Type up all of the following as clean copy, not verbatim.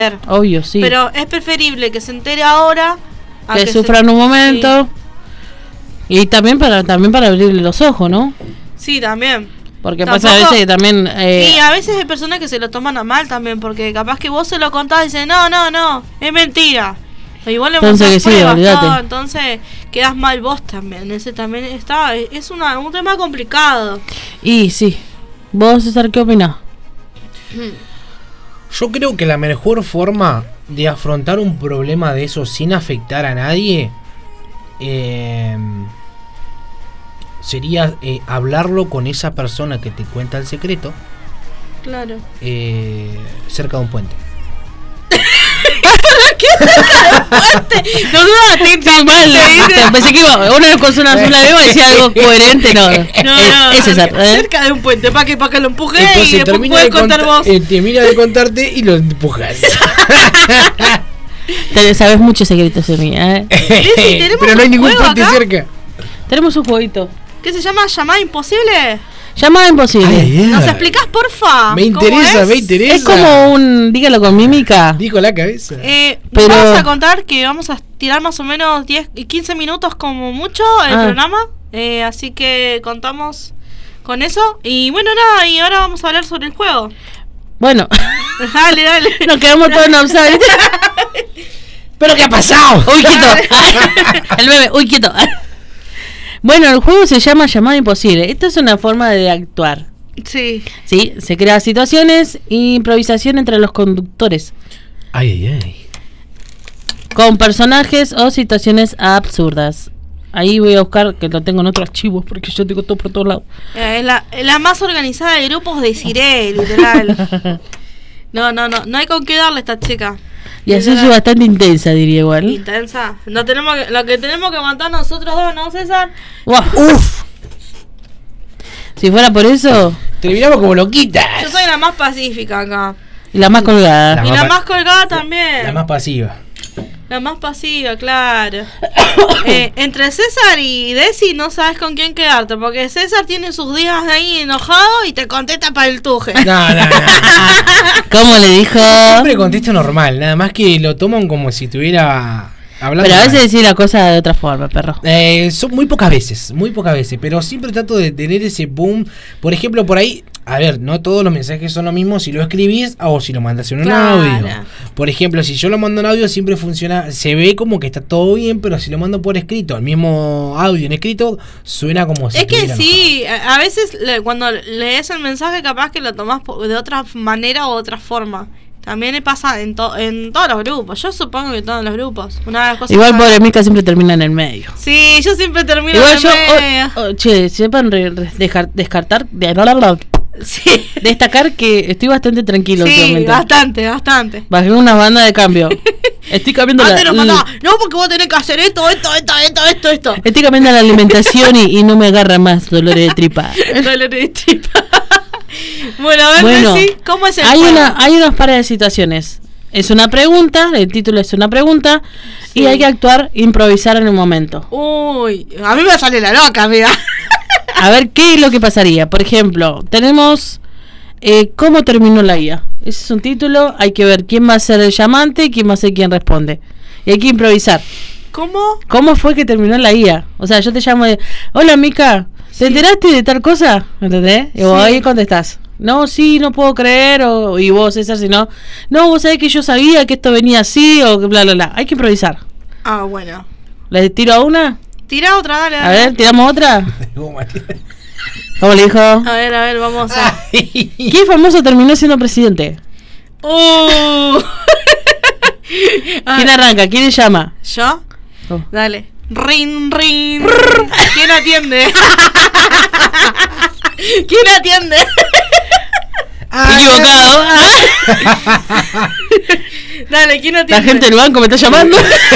Obvio, sí. Pero es preferible que se entere ahora a que sufra en un momento. Sí. Y también para abrirle los ojos, ¿no? Sí, también. Porque tampoco, pasa a veces que también... y a veces hay personas que se lo toman a mal también, porque capaz que vos se lo contás y dicen, no, es mentira. O igual le entonces pruebas, sí, no, entonces quedás mal vos también. Ese también es un tema complicado. Y sí. ¿Vos, César, qué opinás? Yo creo que la mejor forma de afrontar un problema de eso sin afectar a nadie sería hablarlo con esa persona que te cuenta el secreto. Claro. Cerca de un puente. ¿Qué cerca de un puente? No dudaste mal. Pensé que una persona sola iba a decir algo coherente. No, es César. Cerca de un puente, para que lo empuje. Entonces, y después puedes contar vos. Termina de contarte y lo empujas. Sabes muchos secretos de mí, pero no hay ningún puente acá cerca. Tenemos un jueguito. ¿Qué se llama? ¿Llamada imposible? Llamada imposible. ¿Nos explicás, porfa? Me interesa. Es como un... Dígalo con mímica. Dijo la cabeza. Pero... Vamos a contar que vamos a tirar más o menos 10 y 15 minutos como mucho el programa. Así que contamos con eso. Y bueno, nada, y ahora vamos a hablar sobre el juego. Bueno. Dale. Nos quedamos todos en offside. ¿Pero qué ha pasado? Uy, quieto. El bebé, uy, quieto. Bueno, el juego se llama Llamada Imposible. Esta es una forma de actuar. Sí. Sí, se crean situaciones e improvisación entre los conductores. Ay. Con personajes o situaciones absurdas. Ahí voy a buscar, que lo tengo en otros archivos, porque yo tengo todo por todos lados. La más organizada de grupos de Cire, literal. No hay con qué darle a esta chica. Y así es bastante intensa, diría igual. Intensa. Lo que tenemos que aguantar nosotros dos, ¿no, César? Wow. Uf. Si fuera por eso... Terminamos como loquitas. Yo soy la más pacífica acá. Y la más colgada. La más colgada también. La más pasiva. La más pasiva, claro. Entre César y Desi no sabes con quién quedarte, porque César tiene sus días ahí enojado y te contesta para el tuje. No. ¿Cómo le dijo? Siempre contesto normal, nada más que lo toman como si estuviera hablando. Pero a veces decir la cosa de otra forma, perro. Son muy pocas veces, pero siempre trato de tener ese boom. Por ejemplo, por ahí, a ver, no todos los mensajes son lo mismo si lo escribís o si lo mandas en un audio. Por ejemplo, si yo lo mando en audio siempre funciona, se ve como que está todo bien, pero si lo mando por escrito, el mismo audio en escrito, suena como si estuviera sí, a veces cuando lees el mensaje capaz que lo tomás de otra manera o de otra forma. También pasa en todos los grupos. Yo supongo que en todos los grupos. Una de las cosas igual pobre Mica siempre termina en el medio. Sí, yo siempre termino igual en el medio. Che, sepan descartar sí. Destacar que estoy bastante tranquilo últimamente. Bastante. Bajé una banda de cambio. Estoy cambiando no, porque vos tenés que hacer esto. Estoy cambiando la alimentación y no me agarra más dolores de tripa. Bueno, a ver, Messi, ¿cómo es el juego? Hay unas pares de situaciones. Es una pregunta, el título es una pregunta, sí. Y hay que improvisar en el momento. Uy, a mí me sale la loca, amiga. A ver, ¿qué es lo que pasaría? Por ejemplo, tenemos ¿cómo terminó la guía? Ese es un título, hay que ver quién va a ser el llamante y quién va a ser quien responde. Y hay que improvisar. ¿Cómo fue que terminó la guía? O sea, yo te llamo de, hola Mica, ¿te enteraste de tal cosa? ¿Entendés? Y vos ahí contestás. No, sí, no puedo creer. Y vos, César, si no, vos sabés que yo sabía que esto venía así o bla, bla, bla. Hay que improvisar. Ah, bueno. ¿Le tiro a una? Tira otra, dale. A ver, ¿tiramos otra? ¿Cómo le dijo? A ver, vamos a... ¿Qué famoso terminó siendo presidente? ¿Quién arranca? ¿Quién le llama? ¿Yo? Oh. Dale. Ring. ¿Quién atiende? ¿Quién atiende? Equivocado. Dale, ¿quién atiende? La gente del banco me está llamando.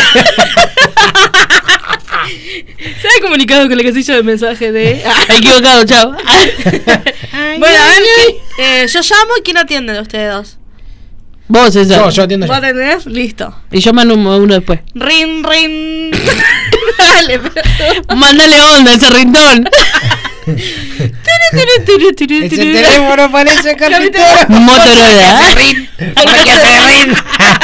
Se ha comunicado con la casilla de mensaje de... Equivocado, chao. Bueno, a ver, yo llamo y ¿quién atiende de ustedes dos? Vos, César. Yo atiendo. ¿Vos atendés? Listo. Y yo mando uno después. Ring. Dale, mándale onda ese rintón. Ese teléfono parece carpintero. Motorola. ¿Por qué hace ring?